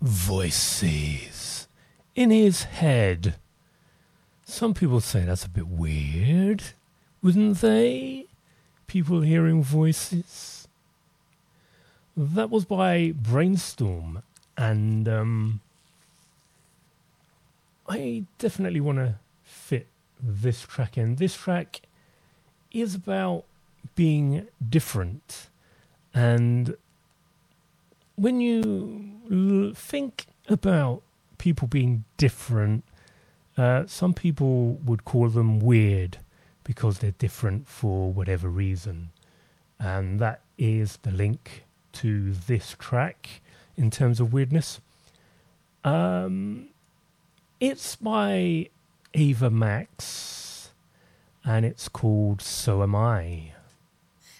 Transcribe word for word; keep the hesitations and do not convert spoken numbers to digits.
voices in his head. Some people say that's a bit weird, wouldn't they? People hearing voices. That was by Brainstorm, and um, I definitely want to fit this track in. This track is about being different, and when you l- think about people being different, uh, some people would call them weird because they're different for whatever reason, and that is the link to this track in terms of weirdness. Um, it's by Ava Max, and it's called So Am I.